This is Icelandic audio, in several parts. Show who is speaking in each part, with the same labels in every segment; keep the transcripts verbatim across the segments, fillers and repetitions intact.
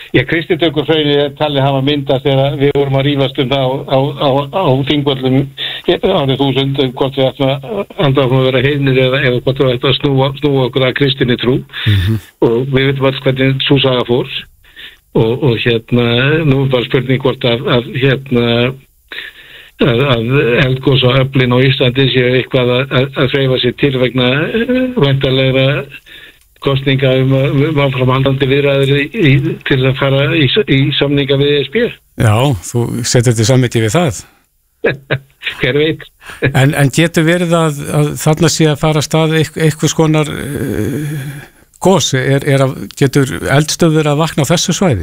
Speaker 1: Já, Kristindökurhraunið er talið hafa myndast þegar við vorum að rífast um það á, á, á, á Þingvöllum árið þúsund, hvort við ætlum að andafum að vera heiðnir eða, eða hvort við ætlum að snúa, snúa okkur að kristinni trú mm-hmm. og við veitum alls hvernig sú saga fór og, og hérna, nú var spurning hvort að, að hérna að, að eldgos og öflin á Íslandi séu eitthvað að, að, að hreyfa sér til vegna væntanlegra kostninga um að áframhaldandi viðræður í, í, til að fara í, í samninga við E S B.
Speaker 2: Já, þú setur þetta samviti við það.
Speaker 1: Hver veit.
Speaker 2: en, en getur verið að, að þarna sé að fara að stað eitthvað skonar uh, gos, er, er að, getur eldstöður að vakna á þessu svæði?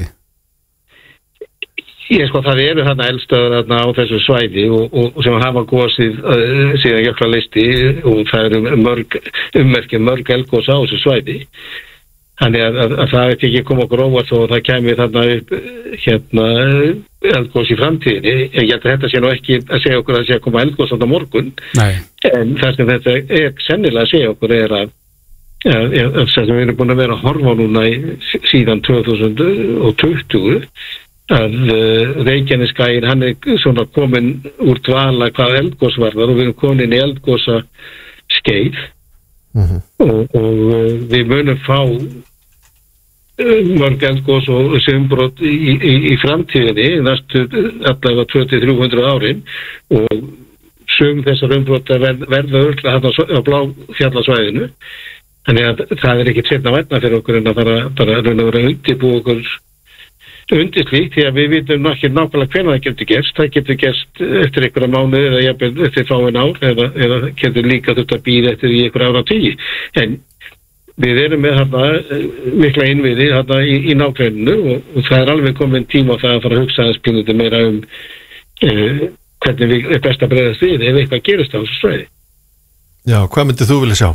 Speaker 1: Ég sko, það eru þarna eldstöður þarna á þessu svæði og, og sem hafa gosið uh, síðan jöklarlisti og það eru mörg, ummerkið mörg eldgos á þessu svæði. Þannig að, að, að það ekki koma okkur óvart og það kemi þarna upp hérna eldgos í framtíðinni. Ég held að þetta sé nú ekki að segja okkur að það sé að koma eldgos þarna morgun.
Speaker 2: Nei. En
Speaker 1: það sem þetta er sennilega að segja okkur er að það sem við erum búin að vera að horfa núna í, síðan tvö þúsund tuttugu að uh, Reykjanesskaginn hann er svona komin úr dvala hvað eldgos varðar og við erum komin í eldgosa skeið mm-hmm. og, og uh, við munum fá uh, mörg eldgos og umbrot í, í, í framtíðinni næstu allavega tvö til þrjú hundruð árin og sum þessar umbrot verð, verða örgla hann á Bláfjallasvæðinu þannig að það er ekki seinna vænna fyrir okkur en að fara bara að vera að undirbúa okkur undir slíkt, því að við vitum ekki nákvæmlega hvernig það getur gerst. Það getur gerst eftir einhverja mánuði eða jafnvel eftir fáin ár eða, eða getur líka þurft að bíða eftir í einhverja ára tíu. En við erum með þarna mikla innviði þarna í, í nágrenninu og, og það er alveg komin tíma á það að fara að hugsa aðeins pínandi meira um uh, hvernig við er best að bregðast við ef eitthvað gerist á þessu svæði.
Speaker 3: Já, hvað myndið þú vilja sjá?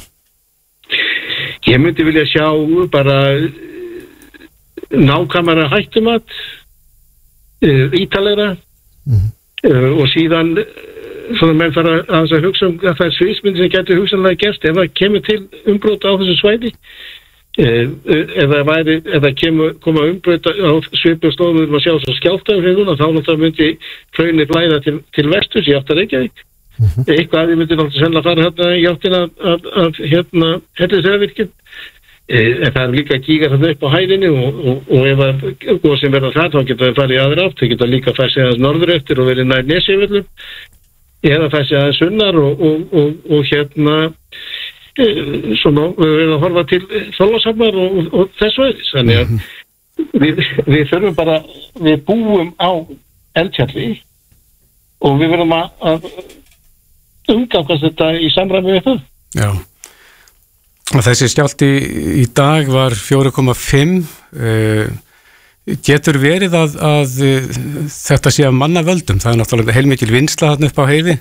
Speaker 1: Ég myndi vilja sjá bara nákvæmara hættumat uh, ítalegra mm. uh, og síðan svona menn fara að hugsa um að það er sviðsmynd sem getur hugsanlega gerst ef það kemur til umbrota á þessu svæði uh, ef það væri ef það kemur, koma umbrota á svipuð slóðum við að sjá svo skjálftaður hérna þá náttúrulega myndi hraunið blæða til, til vesturs í átt að Reykjavík mm-hmm. eitthvað að ég myndi náttúrulega sennilega fara hérna í áttina að, að hérna Helliseyjarvirkjun en það er líka að kíka það upp á hæðinni og, og, og ef það góð sem verða það þá getur það farið í aðra átt, það getur líka fæst sig aðeins norður eftir og verið nær Nesjavöllum eða fæst sig aðeins sunnar og, og, og hérna e, svona við verðum að horfa til Þorlákshafnar og, og, og þess vegis þannig að við, við þurfum bara við búum á Eldfjalli og við verðum að, að umgangast þetta í samræmi við það.
Speaker 2: Já. Þessi skjálfti í dag var fjögur komma fimm. Uh, getur verið að, að uh, þetta sé að manna völdum? Það er náttúrulega heilmikil vinnsla þarna upp á heiði.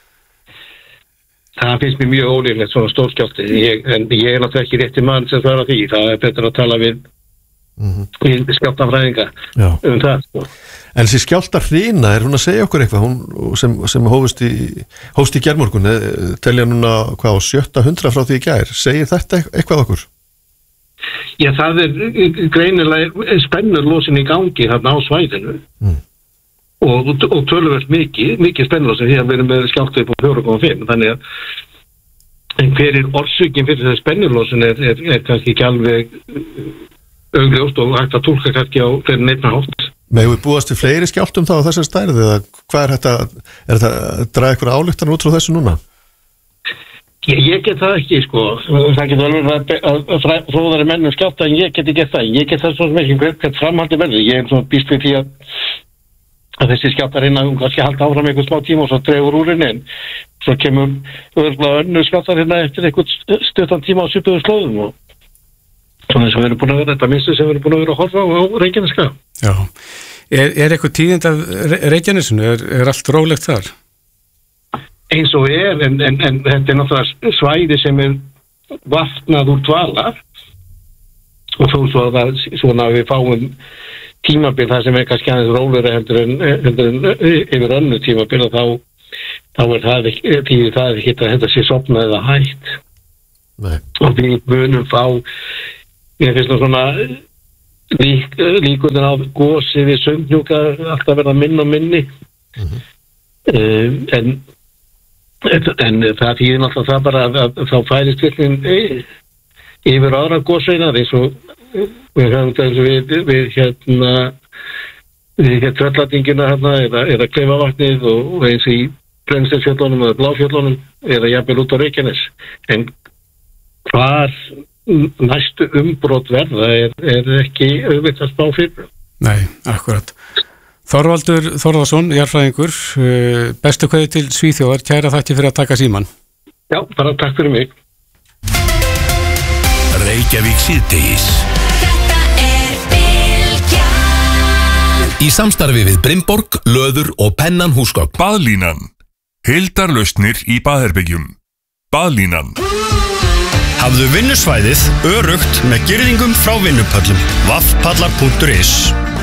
Speaker 1: Það finnst mér mjög ólíklegt svona stór skjálfti. Ég, en ég er náttúrulega ekki rétti mann sem þarf að því. Það er betur að tala við mm-hmm. skjálftafræðinga um það. Sko.
Speaker 3: En þessi skjálftahrina, er hún að segja okkur eitthvað? Hún sem, sem hófust í, hófst í gærmorgun, telja núna hvað á sjötta hundrað frá því í gær. Segir þetta eitthvað okkur?
Speaker 1: Já, það er greinilega spennur losin í gangi þarna á svæðinu mm. og, og töluvert mikið, mikið spennlosin því að við erum með skjálfti upp á fjögur komma fimm. Þannig að hver er orsökin fyrir þessi spennurlosin er, er, er kannski ekki alveg augljóst og hægt að túlka kannski á fyrir neittna hátt.
Speaker 3: Megum við búast við fleiri skjálftum þá á þessar stærð eða hvað er þetta, er þetta að draga eitthvað ályktan út frá þessu núna?
Speaker 1: Ég, ég get það ekki, sko. Það getur alveg að, að fróðari mennum skjálfta en ég get ekki það. Ég get það svo sem ekki hvert framhaldi verður. Ég er svona býst við því að, að þessi skjálftar hérna um kannski halda áfram einhvern smá tíma og svo dregur úr henni en svo kemur öðrulega önnu skjálftar hérna eftir einhvern stuttan tíma á svipuðu slóðum og svona sem við erum búin að vera, þetta minnstu sem við erum búin að vera að horfa á Reykjanesskaga.
Speaker 2: Já. Er, er eitthvað tíðind af Reykjanesinu? Er, er allt rólegt þar?
Speaker 1: Eins og er, en, en, en þetta er náttúrulega svæði sem er vatnað úr dvala og þó svo að það, svona við fáum tímabil það sem er kannski aðeins rólegri heldur en, heldur en yfir önnu tímabil og þá, þá er það ekki, því það er ekki að þetta sé sofnað eða hægt. Nei. Og við munum fá ég finnst nú svona lík, líkunin á gosi við Sundhnúka alltaf verða minna og minni mm-hmm. uh, en en það þýðir alltaf það bara að, að þá færist virknin yfir aðra gosveina eins og við höfum þessu við, við hérna við hérna Trölladyngina hérna eða, eða Kleifavatnið og, og eins í Brennisteinsfjöllunum eða Bláfjöllunum eða jafnvel út á Reykjanes en hvar næstu umbrot verða er, er ekki auðvitað að spá fyrir.
Speaker 2: Nei, akkurat. Þorvaldur Þórðarsson, jarðfræðingur, bestu kveðju til Svíþjóðar, kæra þakki fyrir að taka síman.
Speaker 1: Já, bara takk fyrir mig.
Speaker 4: Reykjavík síðdegis. Þetta er Bylgjan. Í samstarfi við Brimborg, Löður og Pennan húsgögn.
Speaker 5: Baðlínan. Heildarlausnir í baðherbyggjum. Baðlínan.
Speaker 6: Hafðu vinnusvæðið öruggt með girðingum frá vinnupöllum. vaffpallar punktur is